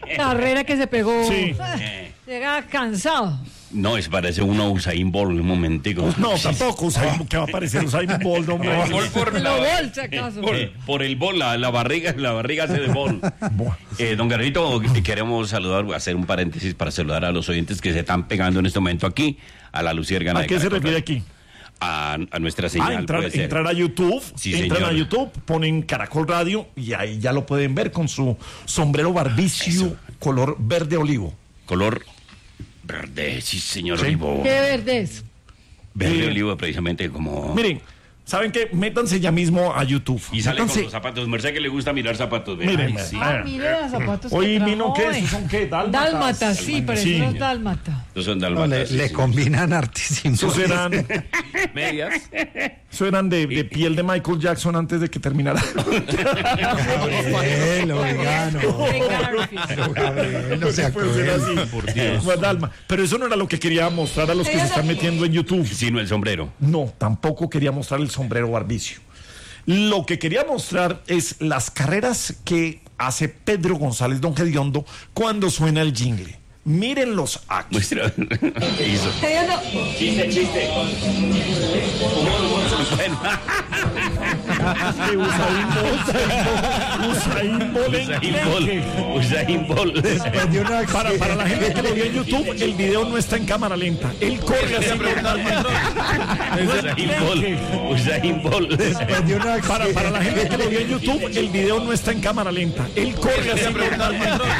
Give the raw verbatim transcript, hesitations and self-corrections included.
carrera que se pegó. Sí. Llega cansado. No, es parece uno Usain Bolt, un momentico. No, tampoco, Usain, ¿qué va a parecer Usain Bolt, hombre? Bol por, Lo la- bol, si acaso. por, por el bol, la, la barriga, la barriga hace de bol. Eh, don Garrito, queremos saludar, hacer un paréntesis para saludar a los oyentes que se están pegando en este momento aquí, a la Luciérgana. ¿A de qué se Caracol refiere Radio. aquí? A, a nuestra señal. Ah, entrar, puede ser. entrar a YouTube, Sí, entran señor. a YouTube, ponen Caracol Radio y ahí ya lo pueden ver con su sombrero barbicio Eso. color verde olivo. Color verde, sí, señor Sí. Olivo. ¿Qué verde es? Verde Eh, olivo, precisamente como. Miren, ¿saben qué? Métanse ya mismo a YouTube. Y sale Métanse. con los zapatos. Merced que le gusta mirar zapatos. ¿ve? Miren, Ay, sí. Ah, mire los zapatos Hoy que trajo vino, ¿qué? hoy. ¿Esos son qué? ¿Dálmatas? Dálmatas, sí, pero Sí. eso no es dálmata. Estos son No, dálmatas. le, sí, le sí. combinan hartísimo. Esos eran, Medias. eso eran de, de piel de Michael Jackson antes de que terminara. Gabriel, oiga, no. Gabriel, no sea Puede ser cruel. así. Pues, Dalma. Pero eso no era lo que quería mostrar a los que se están metiendo en YouTube. Sino el sombrero. No, tampoco quería mostrar el sombrero barbicio. Lo que quería mostrar es las carreras que hace Pedro González Don Gediondo cuando suena el jingle. Mírenlos aquí. Muestra. ¿Qué hizo? Ella no- Chiste, chiste. Bueno. Que Usain Bolt, Usain Bolt, Usain Bolt. Usain Bolt. Después de una Para, para la gente que lo vio en YouTube, el video no está en cámara lenta. Él corre así. Usain Bolt. Usain Bolt. después de una Para, para la gente que lo vio en YouTube, el video no está en cámara lenta. Él corre así.